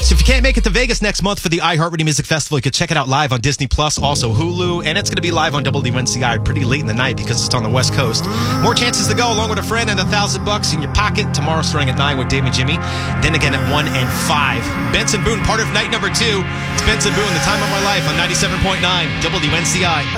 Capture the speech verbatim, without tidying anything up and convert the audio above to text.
So if you can't make it to Vegas next month for the iHeartRadio Music Festival, you can check it out live on Disney Plus, also Hulu, and it's going to be live on W N C I pretty late in the night because it's on the West Coast. More chances to go along with a friend and a thousand bucks in your pocket tomorrow starting at nine with Dave and Jimmy. Then again at one and five. Benson Boone, part of night number two. It's Benson Boone, the time of my life on ninety-seven point nine W N C I.